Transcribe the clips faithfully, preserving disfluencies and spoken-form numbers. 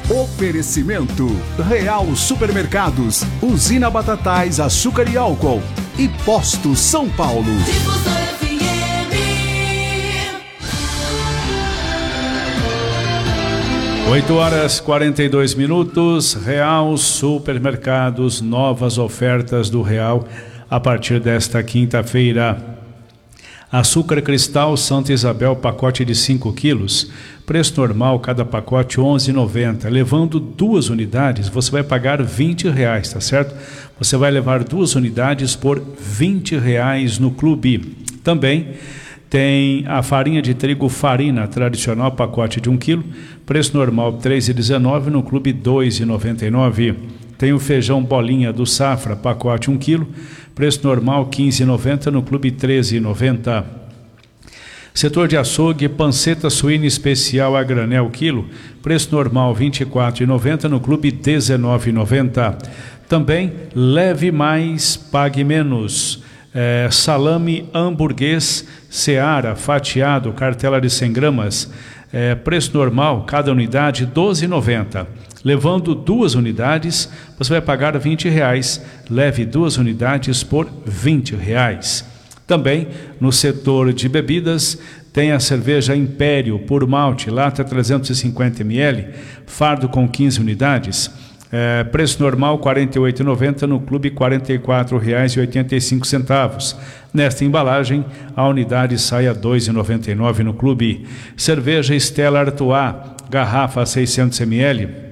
Oferecimento Real Supermercados, Usina Batatais, Açúcar e Álcool e Posto São Paulo. oito horas e quarenta e dois minutos. Real Supermercados, novas ofertas do Real a partir desta quinta-feira. Açúcar cristal Santa Isabel, pacote de cinco quilos, preço normal, cada pacote onze reais e noventa centavos. Levando duas unidades, você vai pagar vinte reais, tá certo? Você vai levar duas unidades por vinte reais no clube. Também tem a farinha de trigo Farina tradicional, pacote de um quilo, preço normal três reais e dezenove centavos, no clube dois reais e noventa e nove centavos. Tem o feijão bolinha do Safra, pacote um quilo, preço normal quinze reais e noventa centavos, no clube treze reais e noventa centavos. Setor de açougue, panceta suína especial a granel quilo, preço normal vinte e quatro reais e noventa centavos, no clube dezenove reais e noventa centavos. Também leve mais, pague menos. É, salame hamburguês Seara fatiado, cartela de cem gramas, é, preço normal, cada unidade doze reais e noventa centavos. Levando duas unidades, você vai pagar vinte reais. Leve duas unidades por vinte reais. Também no setor de bebidas tem a cerveja Império por malte, lata trezentos e cinquenta mililitros, fardo com quinze unidades. É, preço normal quarenta e oito reais e noventa centavos, no clube quarenta e quatro reais e oitenta e cinco centavos. Nesta embalagem, a unidade sai a dois reais e noventa e nove centavos no clube. Cerveja Stella Artois, garrafa seiscentos mililitros,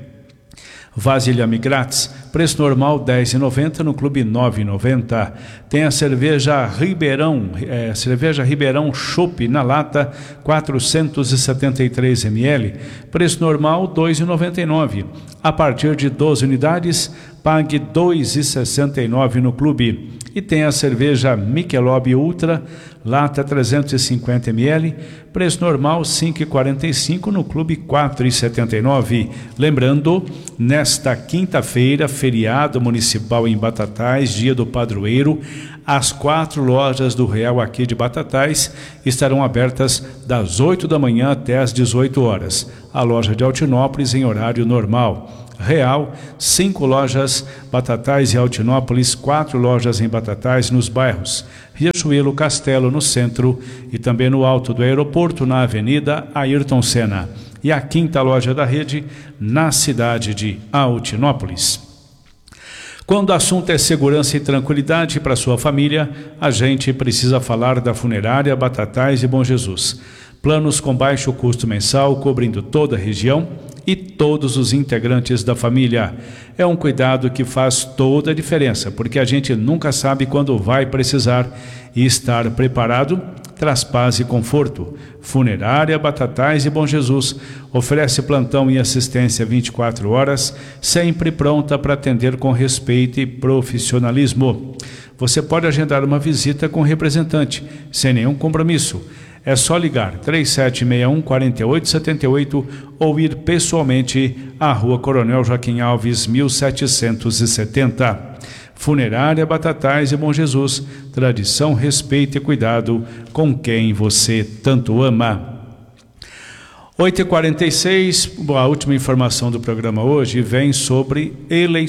vasilhame grátis, preço normal dez reais e noventa centavos, no clube nove reais e noventa centavos. Tem a cerveja Ribeirão, é, cerveja Ribeirão Chopp na lata, quatrocentos e setenta e três mililitros, preço normal dois reais e noventa e nove centavos. A partir de doze unidades, pague dois reais e sessenta e nove centavos no clube. E tem a cerveja Michelob Ultra, lata trezentos e cinquenta mililitros, preço normal cinco reais e quarenta e cinco centavos, no clube quatro reais e setenta e nove centavos. Lembrando, nesta quinta-feira, feriado municipal em Batatais, dia do padroeiro, as quatro lojas do Real aqui de Batatais estarão abertas das oito da manhã até as dezoito horas. A loja de Altinópolis em horário normal. Real, cinco lojas Batatais e Altinópolis, quatro lojas em Batatais nos bairros Riachuelo, Castelo no centro e também no alto do aeroporto na Avenida Ayrton Senna. E a quinta loja da rede na cidade de Altinópolis. Quando o assunto é segurança e tranquilidade para sua família, a gente precisa falar da Funerária Batatais e Bom Jesus. Planos com baixo custo mensal, cobrindo toda a região e todos os integrantes da família. É um cuidado que faz toda a diferença, porque a gente nunca sabe quando vai precisar, e estar preparado traz paz e conforto. Funerária Batatais e Bom Jesus oferece plantão e assistência vinte e quatro horas, sempre pronta para atender com respeito e profissionalismo. Você pode agendar uma visita com representante, sem nenhum compromisso. É só ligar três sete seis um, quatro oito sete oito ou ir pessoalmente à Rua Coronel Joaquim Alves, mil setecentos e setenta. Funerária Batatais e Bom Jesus, tradição, respeito e cuidado com quem você tanto ama. oito e quarenta e seis, a última informação do programa hoje vem sobre eleições.